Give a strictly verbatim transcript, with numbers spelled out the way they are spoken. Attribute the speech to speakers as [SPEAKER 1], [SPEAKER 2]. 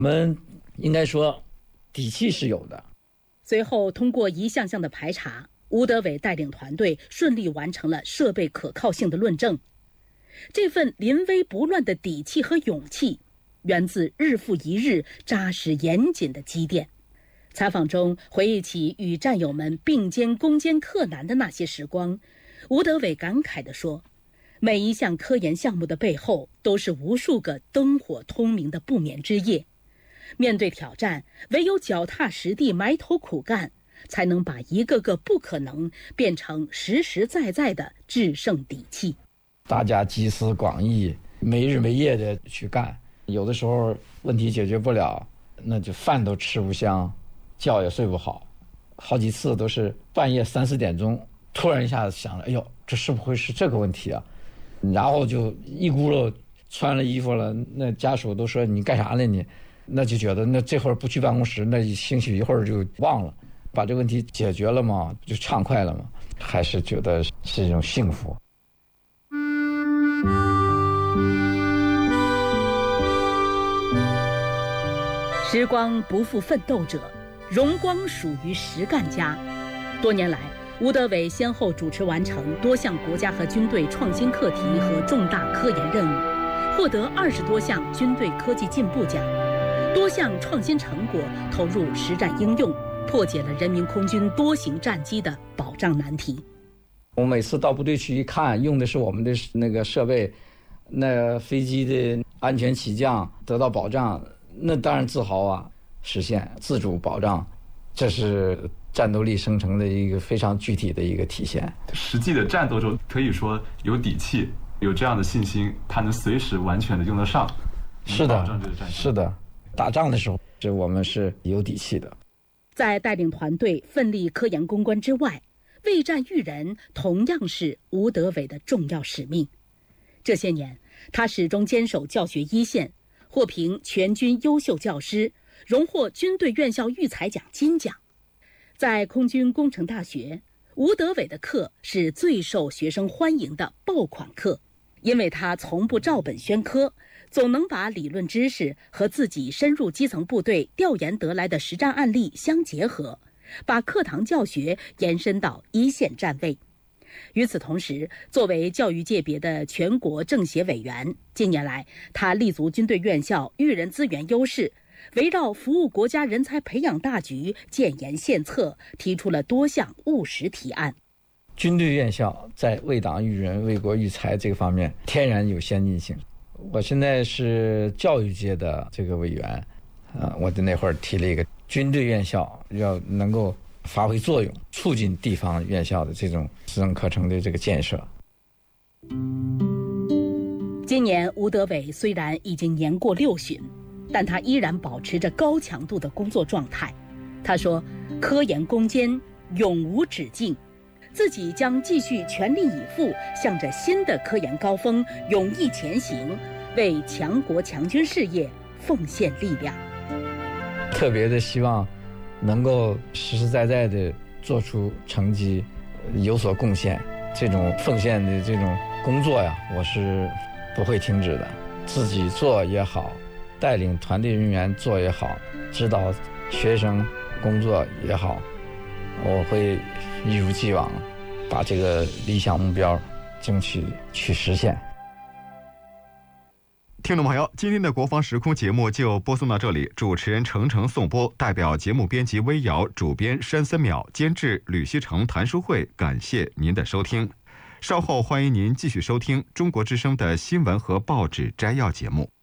[SPEAKER 1] 我们应该说底气是有的。
[SPEAKER 2] 随后通过一项项的排查，吴德伟带领团队顺利完成了设备可靠性的论证。这份临危不乱的底气和勇气，源自日复一日扎实严谨的积淀。采访中回忆起与战友们并肩攻坚克难的那些时光，吴德伟感慨地说，每一项科研项目的背后都是无数个灯火通明的不眠之夜。面对挑战，唯有脚踏实地埋头苦干，才能把一个个不可能变成实实在在的制胜底气。
[SPEAKER 1] 大家集思广益，没日没夜的去干，有的时候问题解决不了，那就饭都吃不香，觉也睡不好，好几次都是半夜三四点钟，突然一下子想了，哎呦，这是不会是这个问题啊？然后就一咕噜穿了衣服了，那家属都说你干啥呢你？那就觉得那这会儿不去办公室，那兴许一会儿就忘了，把这个问题解决了嘛，就畅快了嘛，还是觉得是一种幸福。
[SPEAKER 2] 时光不负奋斗者，荣光属于实干家。多年来，吴德伟先后主持完成多项国家和军队创新课题和重大科研任务，获得二十多项军队科技进步奖，多项创新成果投入实战应用，破解了人民空军多型战机的保障难题。
[SPEAKER 1] 我每次到部队去一看，用的是我们的那个设备，那飞机的安全起降得到保障，那当然自豪啊，实现自主保障，这是战斗力生成的一个非常具体的一个体现。
[SPEAKER 3] 实际的战斗中可以说有底气，有这样的信心，它能随时完全的用得上。
[SPEAKER 1] 是的，是的，打仗的时候，这我们是有底气的。
[SPEAKER 2] 在带领团队奋力科研攻关之外，为战育人同样是吴德伟的重要使命。这些年，他始终坚守教学一线，获评全军优秀教师，荣获军队院校育才奖金奖。在空军工程大学，吴德伟的课是最受学生欢迎的爆款课，因为他从不照本宣科，总能把理论知识和自己深入基层部队调研得来的实战案例相结合，把课堂教学延伸到一线站位。与此同时，作为教育界别的全国政协委员，近年来他立足军队院校育人资源优势，围绕服务国家人才培养大局建言献策，提出了多项务实提案。
[SPEAKER 1] 军队院校在为党育人、为国育才这个方面天然有先进性。我现在是教育界的这个委员，啊，我的那会儿提了一个军队院校要能够发挥作用，促进地方院校的这种师生课程的这个建设。
[SPEAKER 2] 今年吴德伟虽然已经年过六旬，但他依然保持着高强度的工作状态。他说，科研攻坚永无止境，自己将继续全力以赴，向着新的科研高峰勇毅前行，为强国强军事业奉献力量。
[SPEAKER 1] 特别的希望能够实实在在的做出成绩，有所贡献，这种奉献的这种工作呀，我是不会停止的。自己做也好，带领团队人员做也好，指导学生工作也好，我会一如既往把这个理想目标争取去实现。
[SPEAKER 4] 听众朋友，今天的国防时空节目就播送到这里，主持人程程颂播，代表节目编辑微瑶，主编山森淼，监制吕锡成、谭淑慧，感谢您的收听。稍后欢迎您继续收听中国之声的新闻和报纸摘要节目。